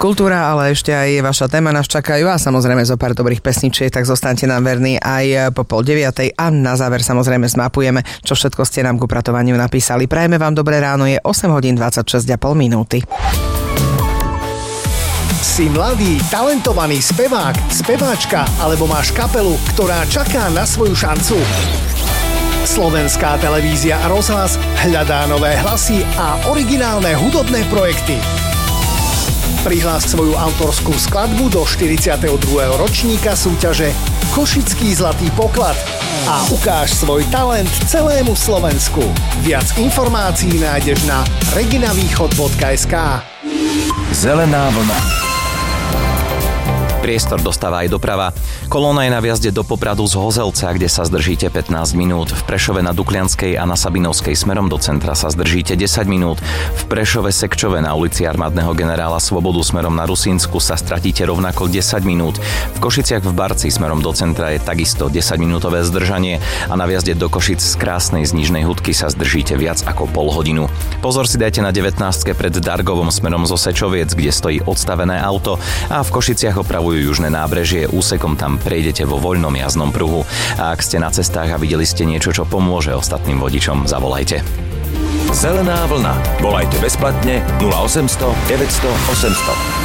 Kultúra, ale ešte aj vaša téma nás čakajú a samozrejme zo pár dobrých pesničiek, tak zostaňte nám verní aj po 8:30 a na záver samozrejme zmapujeme, čo všetko ste nám k upratovaniu napísali. Prajeme vám dobré ráno, je 8:26,5 minúty. Si mladý, talentovaný spevák, speváčka alebo máš kapelu, ktorá čaká na svoju šancu? Slovenská televízia a rozhlas hľadá nové hlasy a originálne hudobné projekty. Prihlás svoju autorskú skladbu do 42. ročníka súťaže Košický zlatý poklad a ukáž svoj talent celému Slovensku. Viac informácií nájdeš na reginavýchod.sk. Zelená vlna. Priestor dostáva aj doprava. Kolóna je na vjazde do Popradu z Hozelca, kde sa zdržíte 15 minút. V Prešove na Duklianskej a na Sabinovskej smerom do centra sa zdržíte 10 minút. V Prešove Sekčove na ulici armádneho generála Svobodu smerom na Rusínsku sa stratíte rovnako 10 minút. V Košiciach v Barci smerom do centra je takisto 10-minútové zdržanie a na vjazde do Košic z Krásnej z Nižnej Hudky sa zdržíte viac ako pol hodinu. Pozor si dajte na 19 pred Dargovom smerom zo Sečoviec, kde stojí odstavené auto a v Košiciach opravujú južné nábrežie, úsekom tam prejdete vo voľnom jazdnom pruhu. A ak ste na cestách a videli ste niečo, čo pomôže ostatným vodičom, zavolajte. Zelená vlna. Volajte bezplatne 0800 900 800.